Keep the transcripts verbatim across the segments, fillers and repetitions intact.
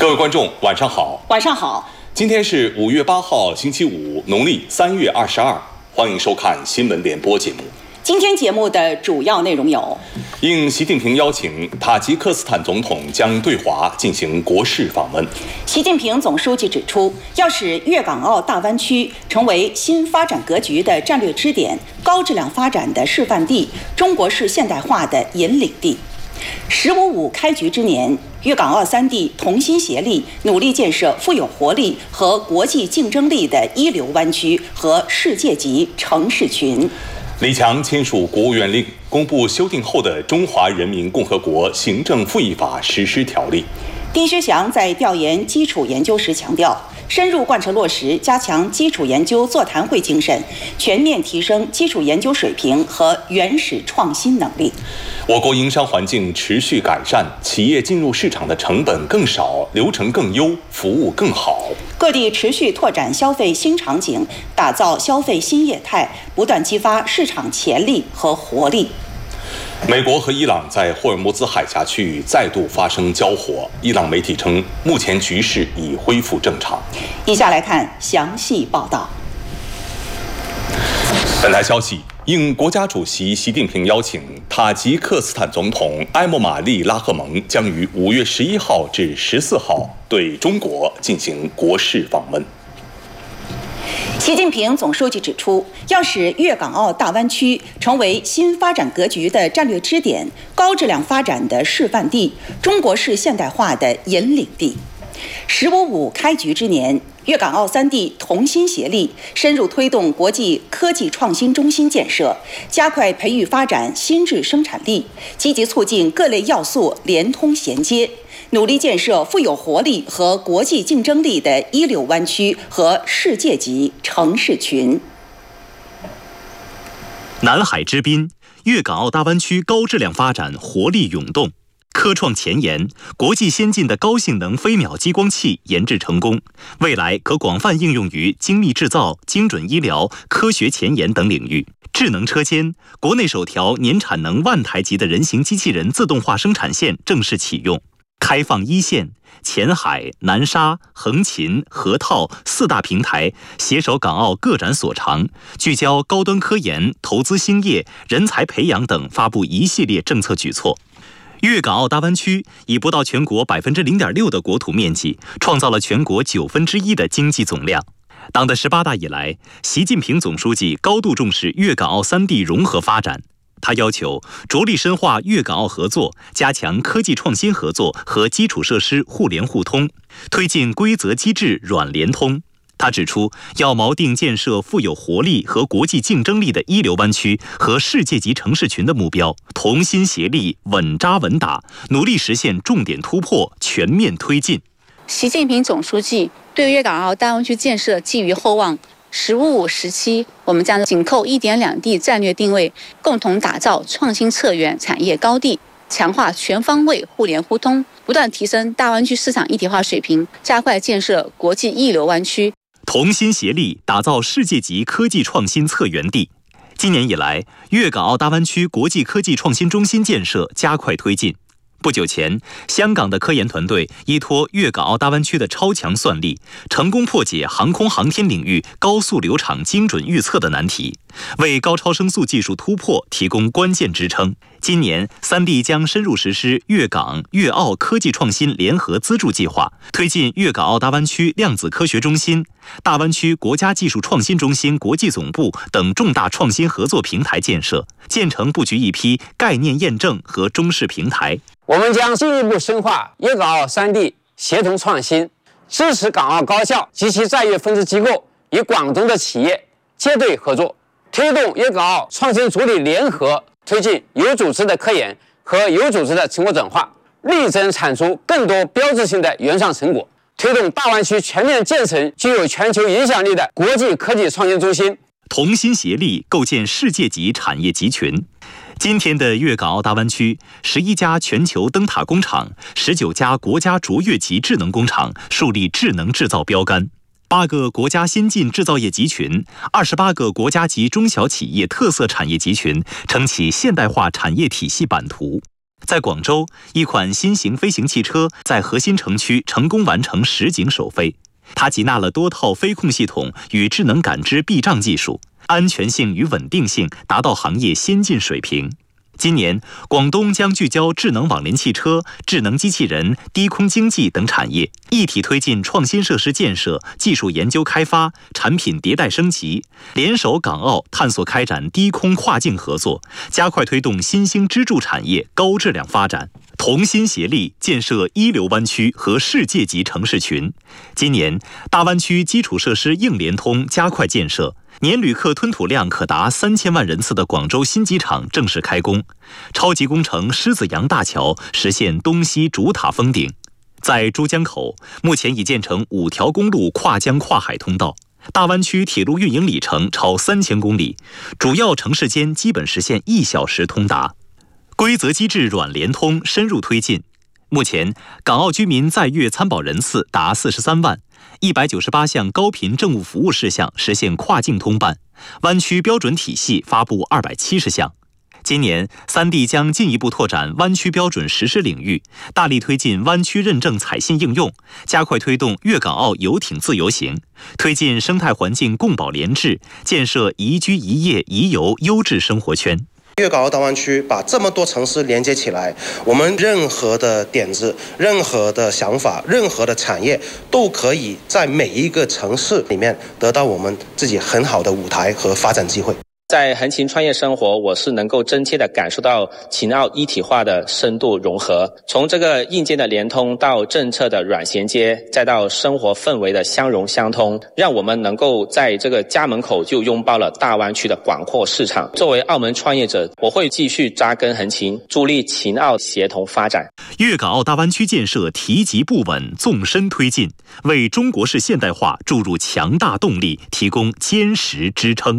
各位观众，晚上好。 晚上好。 今天是五月八号，星期五，农历三月二十二。欢迎收看新闻联播节目。 今天节目的主要内容有： 应习近平邀请，塔吉克斯坦总统将对华进行国事访问。 习近平总书记指出，要使粤港澳大湾区成为新发展格局的战略支点、高质量发展的示范地、中国式现代化的引领地。十五五开局之年，粤港澳三地同心协力，努力建设富有活力和国际竞争力的一流湾区和世界级城市群。 李强签署国务院令，公布修订后的《中华人民共和国行政复议法实施条例》。 丁薛祥在调研基础研究时强调，深入贯彻落实加强基础研究座谈会精神，全面提升基础研究水平和原始创新能力。 我国营商环境持续改善，企业进入市场的成本更少，流程更优，服务更好。 各地持续拓展消费新场景，打造消费新业态，不断激发市场潜力和活力。 美国和伊朗在霍尔木兹海峡区域再度发生交火，伊朗媒体称，目前局势已恢复正常。 以下来看详细报道。 本台消息，应国家主席习近平邀请，塔吉克斯坦总统埃莫马利拉赫蒙将于五月十一号至十四号对中国进行国事访问。 习近平总书记指出，要使粤港澳大湾区成为新发展格局的战略支点、高质量发展的示范地、中国式现代化的引领地。十五五开局之年，粤港澳三地同心协力，深入推动国际科技创新中心建设，加快培育发展新质生产力，积极促进各类要素联通衔接，努力建设富有活力和国际竞争力的一流湾区和世界级城市群。 南海之滨，粤港澳大湾区高质量发展活力涌动。科创前沿，国际先进的高性能飞秒激光器研制成功，未来可广泛应用于精密制造、精准医疗、科学前沿等领域。智能车间，国内首条年产能万台级的人形机器人自动化生产线正式启用。开放一线，前海、南沙、横琴、河套四大平台携手港澳各展所长，聚焦高端科研、投资兴业、人才培养等，发布一系列政策举措。粤港澳大湾区以不到全国百分之零点六的国土面积，创造了全国九分之一的经济总量。党的十八大以来，习近平总书记高度重视粤港澳三地融合发展。他要求着力深化粤港澳合作，加强科技创新合作和基础设施互联互通，推进规则机制软联通。他指出，要锚定建设富有活力和国际竞争力的一流湾区和世界级城市群的目标，同心协力，稳扎稳打，努力实现重点突破，全面推进。 习近平总书记对粤港澳大湾区建设寄予厚望。十五五时期，我们将紧扣一点两地战略定位，共同打造创新策源产业高地，强化全方位互联互通，不断提升大湾区市场一体化水平，加快建设国际一流湾区。 同心协力打造世界级科技创新策源地。今年以来，粤港澳大湾区国际科技创新中心建设加快推进。不久前，香港的科研团队依托粤港澳大湾区的超强算力，成功破解航空航天领域高速流场精准预测的难题，为高超声速技术突破提供关键支撑。今年，三地将深入实施粤港、粤澳科技创新联合资助计划，推进粤港澳大湾区量子科学中心、大湾区国家技术创新中心国际总部等重大创新合作平台建设，建成布局一批概念验证和中试平台。 我们将进一步深化粤港澳三地协同创新，支持港澳高校及其在粤分支机构与广东的企业接对合作，推动粤港澳创新主体联合推进有组织的科研和有组织的成果转化，力争产出更多标志性的原创成果，推动大湾区全面建成具有全球影响力的国际科技创新中心， 同心协力构建世界级产业集群。今天的粤港澳大湾区，十一家全球灯塔工厂，十九家国家卓越级智能工厂树立智能制造标杆，八个国家先进制造业集群，二十八个国家级中小企业特色产业集群，撑起现代化产业体系版图。 在广州，一款新型飞行汽车在核心城区成功完成实景首飞。它集纳了多套飞控系统与智能感知避障技术，安全性与稳定性达到行业先进水平。今年，广东将聚焦智能网联汽车、智能机器人、低空经济等产业，一体推进创新设施建设、技术研究开发、产品迭代升级，联手港澳探索开展低空跨境合作，加快推动新兴支柱产业高质量发展，同心协力建设一流湾区和世界级城市群。今年，大湾区基础设施硬联通加快建设。年旅客吞吐量可达三千万人次的广州新机场正式开工，超级工程狮子洋大桥实现东西主塔封顶。在珠江口，目前已建成五条公路跨江跨海通道，大湾区铁路运营里程超三千公里，主要城市间基本实现一小时通达。规则机制软联通深入推进，目前港澳居民在粤参保人次达四十三万。一百九十八项高频政务服务事项实现跨境通办，湾区标准体系发布二百七十项。今年，三地将进一步拓展湾区标准实施领域，大力推进湾区认证采信应用，加快推动粤港澳游艇自由行，推进生态环境共保联治，建设宜居宜业宜游优质生活圈。 粤港澳大湾区把这么多城市连接起来，我们任何的点子、任何的想法、任何的产业，都可以在每一个城市里面得到我们自己很好的舞台和发展机会。 在横琴创业生活，我是能够真切地感受到秦澳一体化的深度融合，从这个硬件的联通到政策的软衔接，再到生活氛围的相融相通，让我们能够在这个家门口就拥抱了大湾区的广阔市场。作为澳门创业者，我会继续扎根横琴，助力秦澳协同发展。 粤港澳大湾区建设提及不稳，纵深推进，为中国式现代化注入强大动力，提供坚实支撑。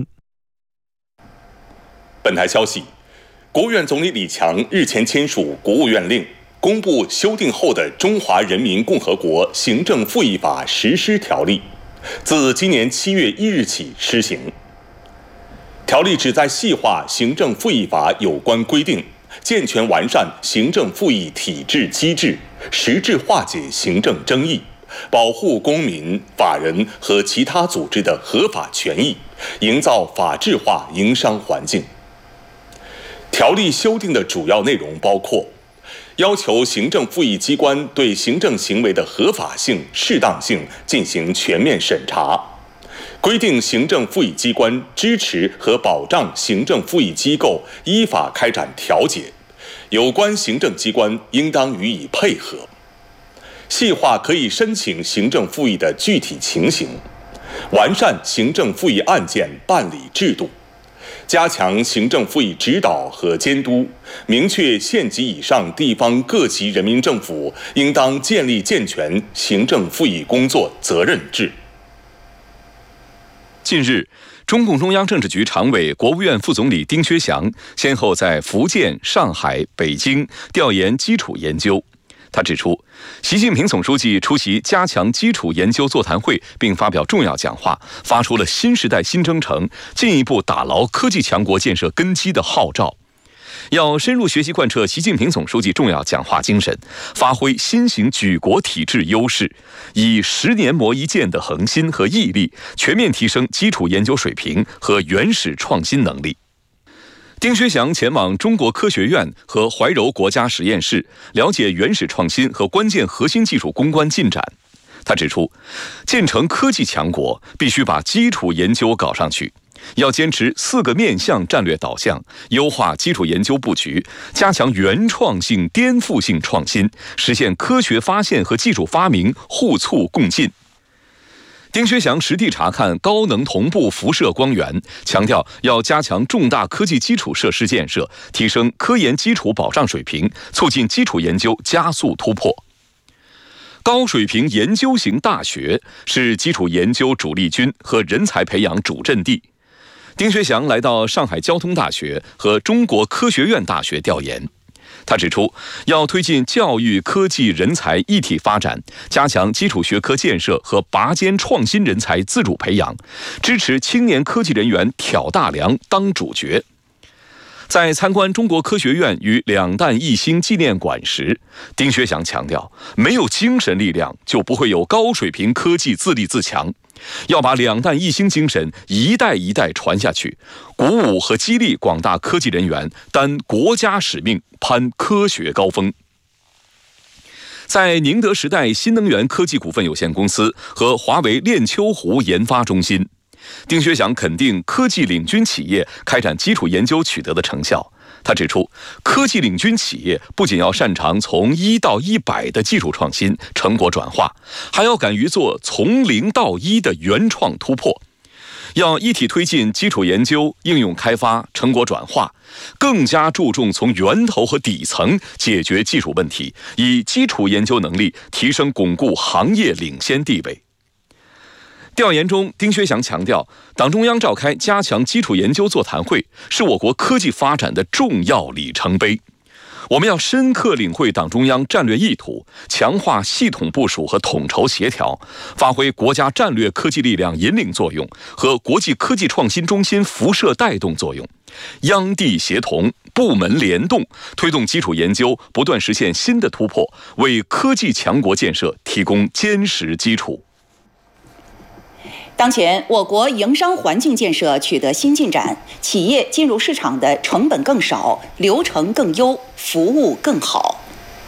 本台消息，国务院总理李强日前签署国务院令，公布修订后的《中华人民共和国行政复议法实施条例》，自今年七月一日起施行。条例旨在细化行政复议法有关规定，健全完善行政复议体制机制，实质化解行政争议，保护公民、法人和其他组织的合法权益，营造法治化营商环境。条例修订的主要内容包括：要求行政复议机关对行政行为的合法性、适当性进行全面审查；规定行政复议机关支持和保障行政复议机构依法开展调解，有关行政机关应当予以配合；细化可以申请行政复议的具体情形；完善行政复议案件办理制度；加强行政复议指导和监督，明确县级以上地方各级人民政府应当建立健全行政复议工作责任制。 近日，中共中央政治局常委、国务院副总理丁薛祥先后在福建、上海、北京调研基础研究。他指出，习近平总书记出席加强基础研究座谈会并发表重要讲话，发出了新时代新征程，进一步打牢科技强国建设根基的号召。要深入学习贯彻习近平总书记重要讲话精神，发挥新型举国体制优势，以十年磨一剑的恒心和毅力，全面提升基础研究水平和原始创新能力。丁薛祥前往中国科学院和怀柔国家实验室，了解原始创新和关键核心技术攻关进展。他指出，建成科技强国必须把基础研究搞上去，要坚持四个面向战略导向，优化基础研究布局，加强原创性、颠覆性创新，实现科学发现和技术发明互促共进。丁薛祥实地查看高能同步辐射光源，强调要加强重大科技基础设施建设，提升科研基础保障水平，促进基础研究加速突破。高水平研究型大学是基础研究主力军和人才培养主阵地。丁薛祥来到上海交通大学和中国科学院大学调研。他指出，要推进教育、科技、人才一体发展，加强基础学科建设和拔尖创新人才自主培养，支持青年科技人员挑大梁、当主角。 在参观中国科学院与两弹一星纪念馆时，丁薛祥强调，没有精神力量，就不会有高水平科技自立自强。要把两弹一星精神一代一代传下去，鼓舞和激励广大科技人员担国家使命，攀科学高峰。在宁德时代新能源科技股份有限公司和华为链秋湖研发中心，丁薛祥肯定科技领军企业开展基础研究取得的成效。他指出，科技领军企业不仅要擅长从一到一百的技术创新成果转化，还要敢于做从零到一的原创突破，要一体推进基础研究、应用开发、成果转化，更加注重从源头和底层解决技术问题，以基础研究能力提升巩固行业领先地位。调研中，丁薛祥强调，党中央召开加强基础研究座谈会，是我国科技发展的重要里程碑。我们要深刻领会党中央战略意图，强化系统部署和统筹协调，发挥国家战略科技力量引领作用和国际科技创新中心辐射带动作用，央地协同，部门联动，推动基础研究不断实现新的突破，为科技强国建设提供坚实基础。 当前，我国营商环境建设取得新进展，企业进入市场的成本更少，流程更优，服务更好。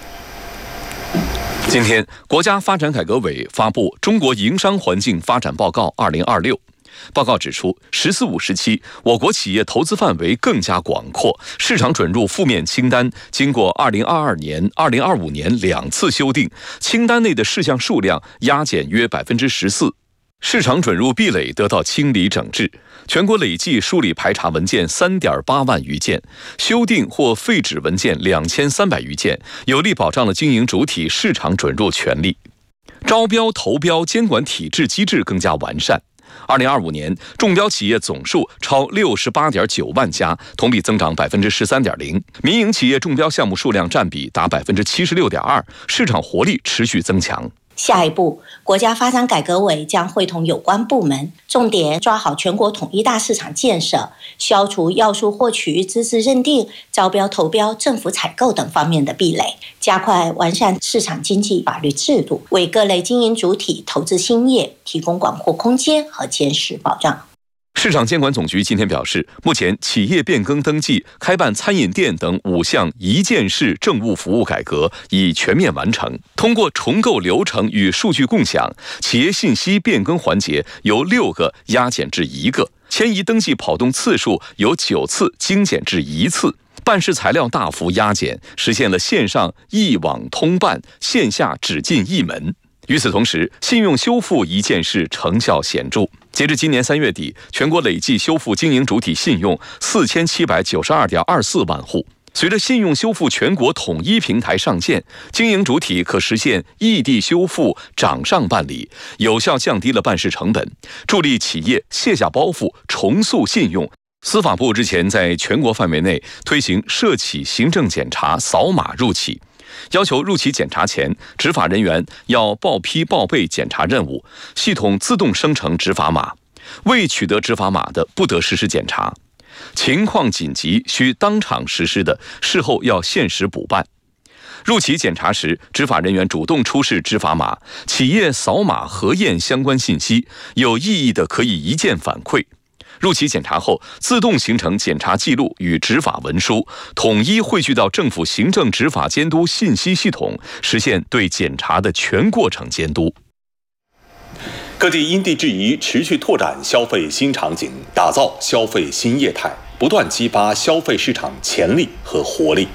今天，国家发展改革委发布《中国营商环境发展报告二零二六》。报告指出，“十四五”时期，我国企业投资范围更加广阔，市场准入负面清单经过二零二二年、二零二五年两次修订，清单内的事项数量压减约百分之十四。市场准入壁垒得到清理整治，全国累计梳理排查文件 三点八万余件，修订或废止文件两千三百余件，有力保障了经营主体市场准入权利。招标投标监管体制机制更加完善。二零二五年，中标企业总数超六十八点九万家，同比增长百分之十三点零。民营企业中标项目数量占比达百分之七十六点二，市场活力持续增强。 下一步，国家发展改革委将会同有关部门，重点抓好全国统一大市场建设，消除要素获取、资质认定、招标投标、政府采购等方面的壁垒，加快完善市场经济法律制度，为各类经营主体投资兴业提供广阔空间和坚实保障。 市场监管总局今天表示，目前企业变更登记、开办餐饮店等五项一件式政务服务改革已全面完成。通过重构流程与数据共享，企业信息变更环节由六个压减至一个，迁移登记跑动次数由九次精简至一次，办事材料大幅压减，实现了线上一网通办、线下只进一门。与此同时，信用修复一件事成效显著。截至今年三月底，全国累计修复经营主体信用四千七百九十二点二四万户。随着信用修复全国统一平台上线，经营主体可实现异地修复、掌上办理，有效降低了办事成本，助力企业卸下包袱、重塑信用。司法部日前在全国范围内推行涉企行政检查扫码入企，要求入企检查前，执法人员要报批报备检查任务，系统自动生成执法码，未取得执法码的不得实施检查。情况紧急需当场实施的，事后要限时补办。入企检查时，执法人员主动出示执法码，企业扫码核验相关信息，有异议的可以一键反馈。入企检查后，自动形成检查记录与执法文书，统一汇聚到政府行政执法监督信息系统，实现对检查的全过程监督。 各地因地制宜，持续拓展消费新场景，打造消费新业态，不断激发消费市场潜力和活力。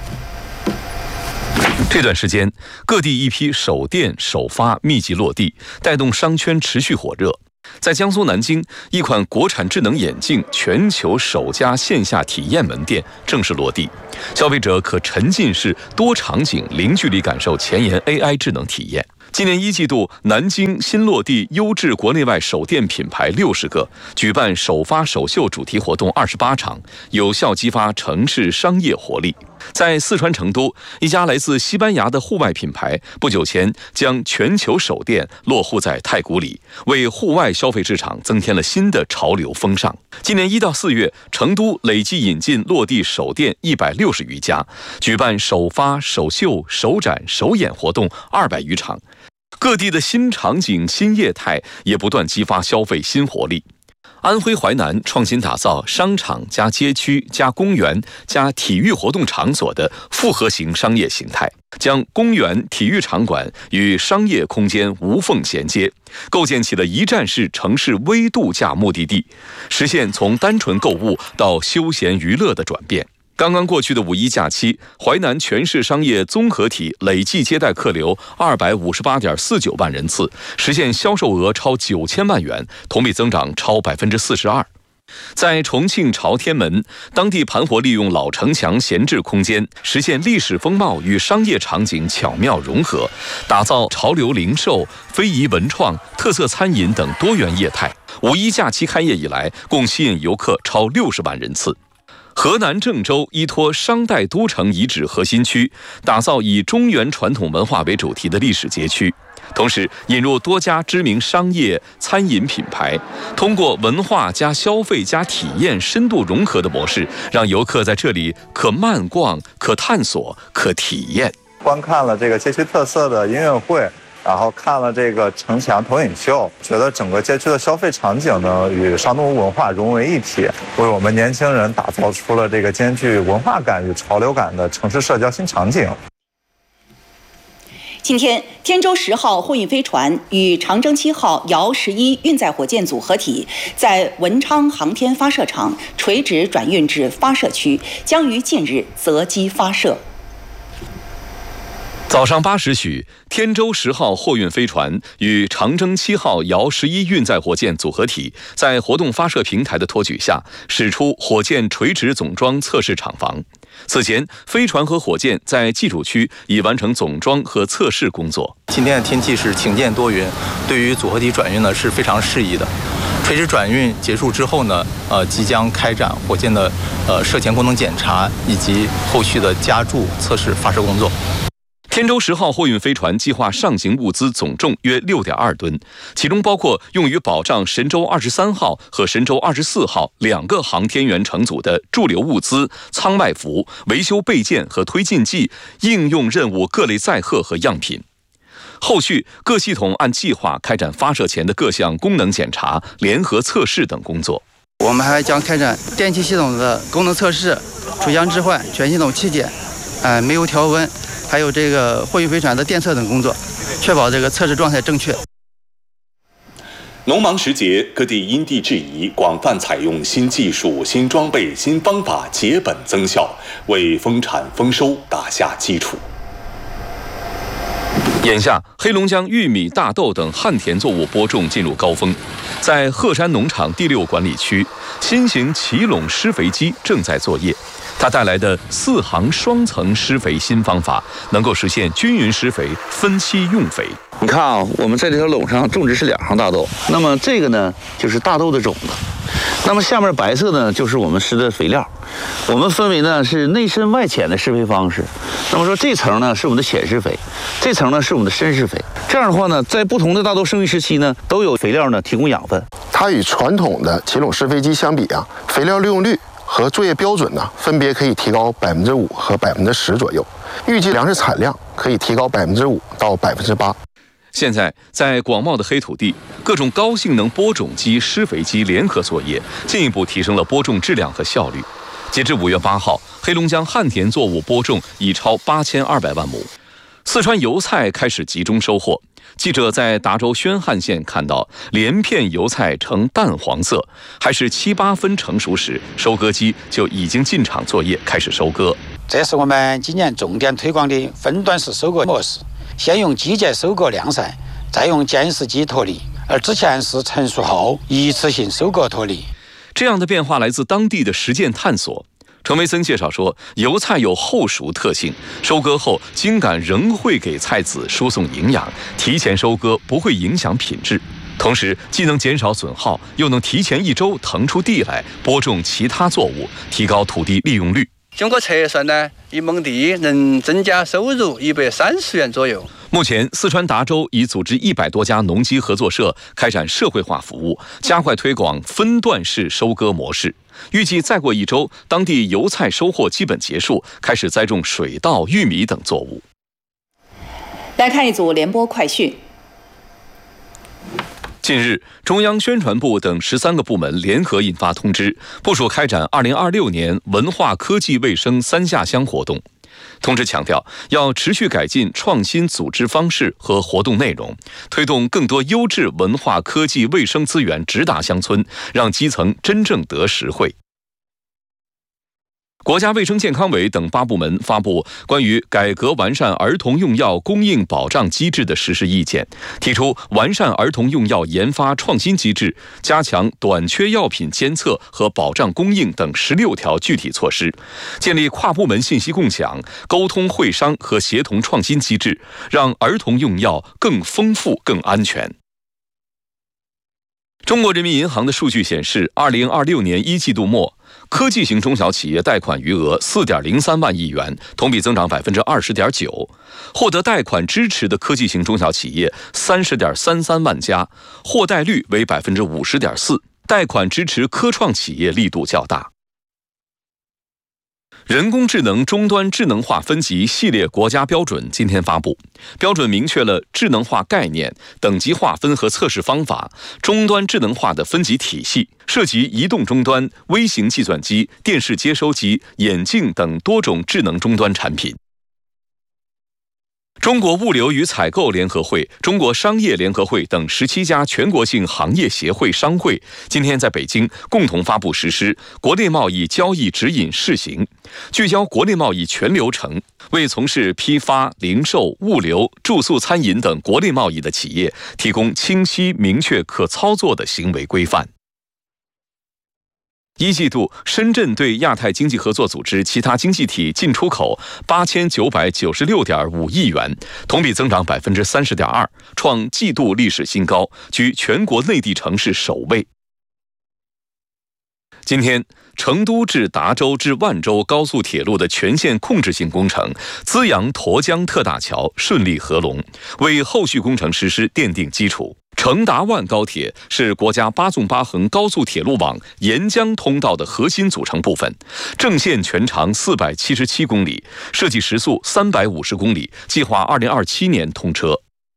这段时间，各地一批首店首发密集落地，带动商圈持续火热。在江苏南京，一款国产智能眼镜全球首家线下体验门店正式落地，消费者可沉浸式多场景零距离感受前沿 A I 智能体验。今年一季度，南京新落地优质国内外首店品牌六十个，举办首发首秀主题活动二十八场，有效激发城市商业活力。 在四川成都，一家来自西班牙的户外品牌不久前将全球首店落户在太古里，为户外消费市场增添了新的潮流风尚。今年一到四月，成都累计引进落地首店一百六十余家，举办首发、首秀、首展、首演活动二百余场。各地的新场景、新业态也不断激发消费新活力。安徽淮南创新打造商场加街区加公园加体育活动场所的复合型商业形态，将公园、体育场馆与商业空间无缝衔接，构建起了一站式城市微度假目的地，实现从单纯购物到休闲娱乐的转变。刚刚过去的五一假期，淮南全市商业综合体累计接待客流二百五十八点四九万人次，实现销售额超九千万元，同比增长超百分之四十二。在重庆朝天门，当地盘活利用老城墙闲置空间，实现历史风貌与商业场景巧妙融合，打造潮流零售、非遗文创、特色餐饮等多元业态。五一假期开业以来，共吸引游客超六十万人次。河南郑州依托商代都城遗址核心区，打造以中原传统文化为主题的历史街区，同时引入多家知名商业、餐饮品牌，通过文化加消费加体验深度融合的模式，让游客在这里可慢逛、可探索、可体验。 观看了这个街区特色的音乐会，然后看了这个城墙投影秀，觉得整个街区的消费场景呢与商都文化融为一体，为我们年轻人打造出了这个兼具文化感与潮流感的城市社交新场景。 今天，天舟十号货运飞船与长征七号遥十一运载火箭组合体在文昌航天发射场垂直转运至发射区，将于近日择机发射。 早上八时许，天舟十号货运飞船与长征七号遥十一运载火箭组合体在活动发射平台的托举下，驶出火箭垂直总装测试厂房。此前，飞船和火箭在机组区已完成总装和测试工作。 今天的天气是晴间多云，对于组合体转运呢是非常适宜的。垂直转运结束之后呢，呃，即将开展火箭的呃射前功能检查以及后续的加注测试发射工作。 天舟十号货运飞船计划上行物资总重约 六点二吨，其中包括用于保障神舟二十三号和神舟二十四号两个航天员乘组的驻留物资、舱外服、维修备件和推进剂、应用任务各类载荷和样品。后续各系统按计划开展发射前的各项功能检查、联合测试等工作。 我们还将开展电气系统的功能测试、水箱置换、全系统气检、呃煤油调温，还有这个货运飞船的电测等工作，确保这个测试状态正确。 农忙时节，各地因地制宜，广泛采用新技术、新装备、新方法，节本增效，为丰产丰收打下基础。 眼下，黑龙江玉米、大豆等旱田作物播种进入高峰。在鹤山农场第六管理区，新型齐垄施肥机正在作业。它带来的四行双层施肥新方法，能够实现均匀施肥、分期用肥。 你看啊，我们在这条垄上种植是两行大豆，那么这个呢就是大豆的种子，那么下面白色呢就是我们施的肥料。我们分为呢是内深外浅的施肥方式。那么说这层呢是我们的浅施肥，这层呢是我们的深施肥。这样的话呢，在不同的大豆生育时期呢，都有肥料呢提供养分。 它与传统的齐垄施肥机相比啊，肥料利用率和作业标准呢，分别可以提高百分之五和百分之十左右，预计粮食产量可以提高百分之五到百分之八。 现在，在广袤的黑土地，各种高性能播种机、施肥机联合作业，进一步提升了播种质量和效率。截至五月八号，黑龙江旱田作物播种已超八千二百万亩。四川油菜开始集中收获。记者在达州宣汉县看到，连片油菜呈淡黄色，还是七八分成熟时，收割机就已经进场作业，开始收割。 这是我们今年重点推广的分段式收割模式，先用机械收割晾晒，再用监视机脱粒，而之前是成熟后一次性收割脱粒。 这样的变化来自当地的实践探索。程维森介绍说，油菜有后熟特性，收割后茎秆仍会给菜籽输送营养，提前收割不会影响品质，同时既能减少损耗，又能提前一周腾出地来播种其他作物，提高土地利用率。 经过测算呢， 一亩地能增加收入一百三十元左右。 目前，四川达州已组织一百多家农机合作社开展社会化服务，加快推广分段式收割模式。预计再过一周，当地油菜收获基本结束，开始栽种水稻、玉米等作物。 来看一组联播快讯。 近日，中央宣传部等十三个部门联合印发通知，部署开展二零二六年文化科技卫生三下乡活动。通知强调，要持续改进创新组织方式和活动内容，推动更多优质文化科技卫生资源直达乡村，让基层真正得实惠。国家卫生健康委等八部门发布关于改革完善儿童用药供应保障机制的实施意见，提出完善儿童用药研发创新机制，加强短缺药品监测和保障供应等十六条具体措施，建立跨部门信息共享、沟通会商和协同创新机制，让儿童用药更丰富、更安全。中国人民银行的数据显示，二零二六年一季度末，科技型中小企业贷款余额四点零三万亿元，同比增长百分之二十点九。获得贷款支持的科技型中小企业三十点三三万家，获贷率为百分之五十点四。贷款支持科创企业力度较大。人工智能终端智能化分级系列国家标准今天发布，标准明确了智能化概念、等级划分和测试方法、终端智能化的分级体系，涉及移动终端、微型计算机、电视接收机、眼镜等多种智能终端产品。中国物流与采购联合会、中国商业联合会等十七家全国性行业协会商会今天在北京共同发布实施国内贸易交易指引试行，聚焦国内贸易全流程，为从事批发、零售、物流、住宿、餐饮等国内贸易的企业提供清晰、明确、可操作的行为规范。一季度，深圳对亚太经济合作组织其他经济体进出口八千九百九十六点五亿元，同比增长百分之三十点二，创季度历史新高，居全国内地城市首位。今天，成都至达州至万州高速铁路的全线控制性工程资阳沱江特大桥顺利合龙，为后续工程实施奠定基础。成达万高铁是国家八纵八横高速铁路网沿江通道的核心组成部分，正线全长四百七十七公里，设计时速三百五十公里，计划二零二七年通车。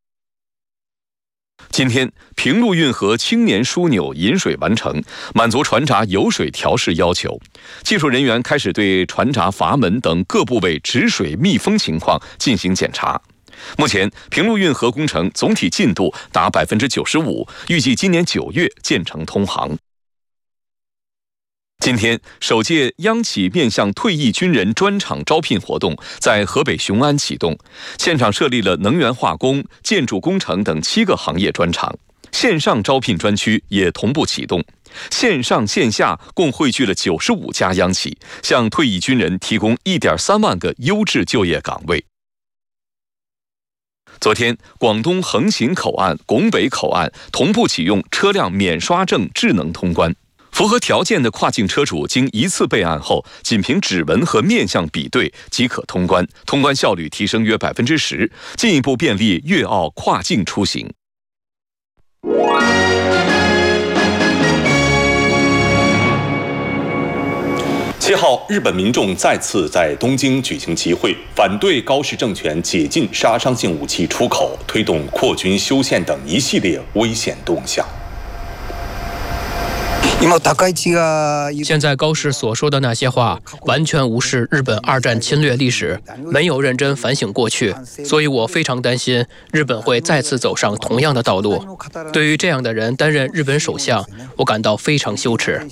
今天，平陆运河青年枢纽引水完成，满足船闸有水调试要求。技术人员开始对船闸阀门等各部位止水密封情况进行检查。目前，平陆运河工程总体进度达百分之九十五，预计今年九月建成通航。今天，首届央企面向退役军人专场招聘活动在河北雄安启动，现场设立了能源化工、建筑工程等七个行业专场，线上招聘专区也同步启动。线上线下共汇聚了九十五家央企，向退役军人提供一点三万个优质就业岗位。昨天，广东横琴口岸、拱北口岸同步启用车辆免刷证智能通关。符合条件的跨境车主经一次备案后，仅凭指纹和面相比对即可通关，通关效率提升约百分之十，进一步便利粤澳跨境出行。 七号，日本民众再次在东京举行集会，反对高市政权解禁杀伤性武器出口，推动扩军修宪等一系列危险动向。 现在高市所说的那些话，完全无视日本二战侵略历史，没有认真反省过去，所以我非常担心日本会再次走上同样的道路。对于这样的人担任日本首相，我感到非常羞耻。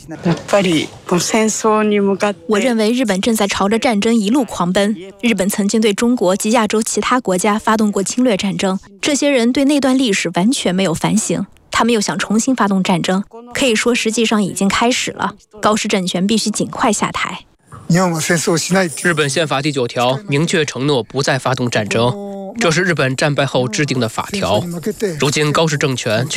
我认为日本正在朝着战争一路狂奔。日本曾经对中国及亚洲其他国家发动过侵略战争，这些人对那段历史完全没有反省。他们又想重新发动战争，可以说实际上已经开始了。高市政权必须尽快下台。 日本宪法第九条明确承诺不再发动战争，这是日本战败后制定的法条。如今高市政权